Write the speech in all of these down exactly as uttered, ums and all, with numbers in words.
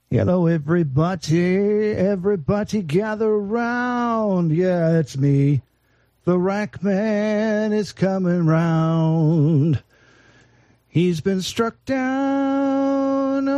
Hello, everybody. Everybody gather around. Yeah, it's me. The Rack Man is coming round. He's been struck down,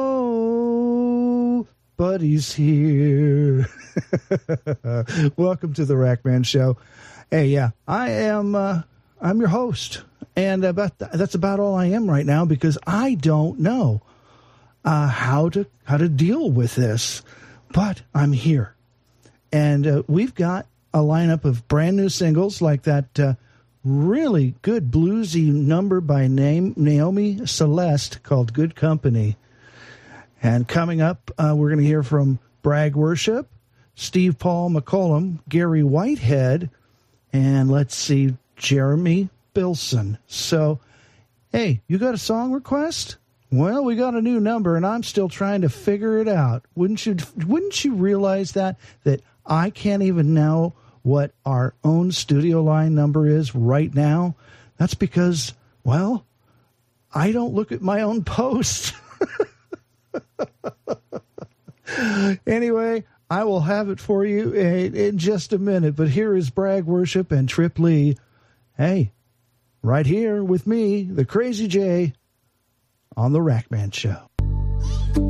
oh, but he's here. Welcome to the Rack Man Show. Hey, yeah, I am, uh, I'm your host. And about th- that's about all I am right now because I don't know uh, how to how to deal with this. But I'm here. And uh, we've got a lineup of brand new singles like that uh, really good bluesy number by name Naomi Celeste called Good Company. And coming up, uh, we're going to hear from Bragg Worship, Steve Paul McCollum, Gary Whitehead, and let's see, Jeremy Bilson. So, hey, you got a song request? Well, we got a new number, and I'm still trying to figure it out. Wouldn't you? Wouldn't you realize that that I can't even know what our own studio line number is right now? That's because, well, I don't look at my own posts. Anyway, I will have it for you in, in just a minute. But here is Bragg Worship and Trip Lee. Hey, right here with me, the Crazy J, on the Rack Man Show.